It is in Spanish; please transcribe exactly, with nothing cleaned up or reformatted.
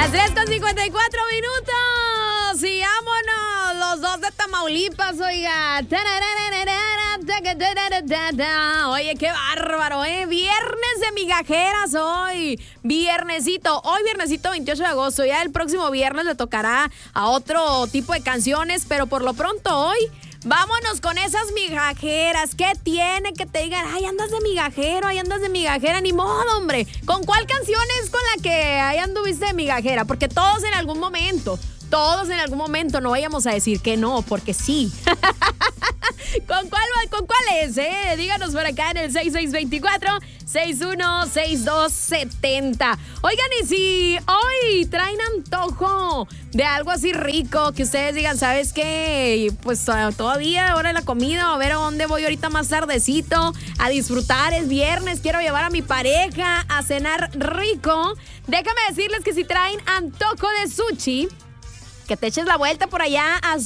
Las tres con cincuenta y cuatro minutos. Y vámonos, los dos de Tamaulipas, oiga. Oye, qué bárbaro, ¿eh? Viernes de migajeras hoy. Viernesito. Hoy viernesito veintiocho de agosto. Ya el próximo viernes le tocará a otro tipo de canciones. Pero por lo pronto hoy, vámonos con esas migajeras. ¿Qué tiene que te digan? Ay, andas de migajero, ay, andas de migajera. Ni modo, hombre. ¿Con cuál canción es con la que ahí anduviste de migajera? Porque todos en algún momento, todos en algún momento, no vayamos a decir que no, porque sí. ¿Con cuál, con cuál es, eh? Díganos por acá en el seis seis dos cuatro, seis uno seis dos siete cero. Oigan, y si hoy traen antojo de algo así rico, que ustedes digan, ¿sabes qué? Pues todavía, hora de la comida, a ver a dónde voy ahorita más tardecito, a disfrutar, es viernes, quiero llevar a mi pareja a cenar rico. Déjame decirles que si traen antojo de sushi, que te eches la vuelta por allá a